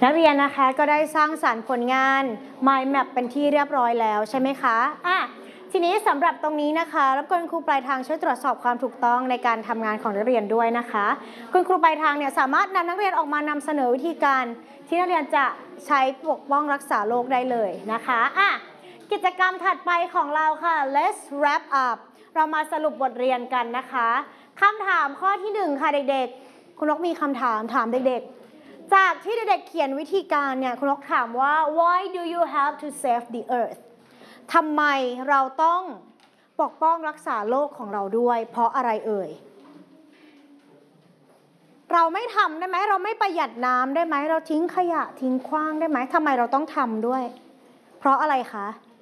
นักเรียนนะคะก็ได้สร้างสรรค์ผลงาน Mind Map เป็นที่เรียบร้อยแล้วใช่ไหมคะทีนี้สำหรับตรงนี้นะคะรบกวนครูปลายทางช่วยตรวจสอบความถูกต้องในการทำงานของนักเรียนด้วยนะคะคุณครูปลายทางเนี่ยสามารถนำนักเรียนออกมานำเสนอวิธีการที่นักเรียนจะใช้ปกป้องรักษาโรคได้เลยนะคะกิจกรรมถัดไปของเราค่ะ let's wrap up เรามาสรุปบทเรียนกันนะคะคำถามข้อที่1ค่ะเด็กๆคุณนกมีคำถามเด็กๆจากที่เด็กๆเขียนวิธีการเนี่ยคุณนกถามว่า why do you have to save the earth ทำไมเราต้องปกป้องรักษาโลกของเราด้วยเพราะอะไรเอ่ยเราไม่ทำได้ไหมเราไม่ประหยัดน้ำได้ไหมเราทิ้งขยะทิ้งขว้างได้ไหมทำไมเราต้องทำด้วยเพราะอะไรคะ